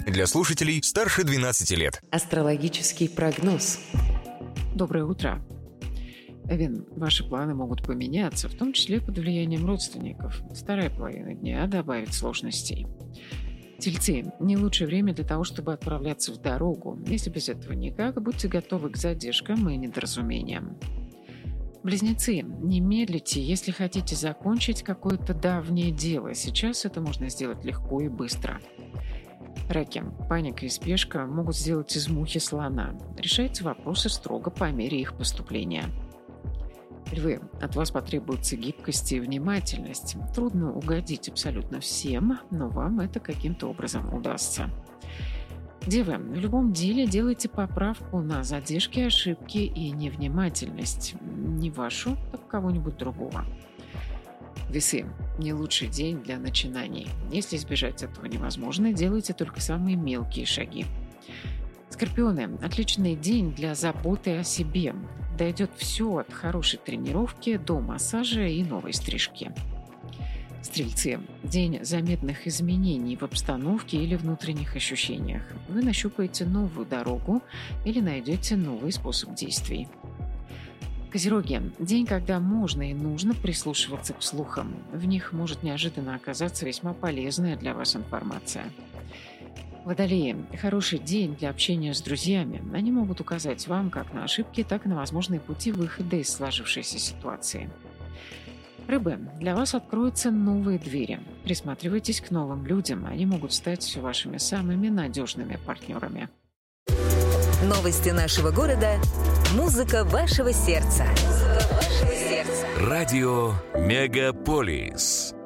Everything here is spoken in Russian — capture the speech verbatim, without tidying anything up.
Для слушателей старше двенадцати лет. Астрологический прогноз. Доброе утро. Овен, ваши планы могут поменяться, в том числе под влиянием родственников. Вторая половина дня добавит сложностей. Тельцы, не лучшее время для того, чтобы отправляться в дорогу. Если без этого никак, будьте готовы к задержкам и недоразумениям. Близнецы, не медлите, если хотите закончить какое-то давнее дело. Сейчас это можно сделать легко и быстро. Раки, паника и спешка могут сделать из мухи слона. Решайте вопросы строго по мере их поступления. Львы, от вас потребуется гибкость и внимательность. Трудно угодить абсолютно всем, но вам это каким-то образом удастся. Девы, в любом деле делайте поправку на задержки, ошибки и невнимательность. Не вашу, так кого-нибудь другого. Весы, не лучший день для начинаний. Если избежать этого невозможно, делайте только самые мелкие шаги. Скорпионы, отличный день для заботы о себе. Дойдет все от хорошей тренировки до массажа и новой стрижки. Стрельцы, день заметных изменений в обстановке или внутренних ощущениях. Вы нащупаете новую дорогу или найдете новый способ действий. Козероги, день, когда можно и нужно прислушиваться к слухам. В них может неожиданно оказаться весьма полезная для вас информация. Водолеи, хороший день для общения с друзьями. Они могут указать вам как на ошибки, так и на возможные пути выхода из сложившейся ситуации. Рыбы, для вас откроются новые двери. Присматривайтесь к новым людям. Они могут стать вашими самыми надежными партнерами. Новости нашего города. Музыка вашего сердца. Музыка вашего сердца. Радио Мегаполис.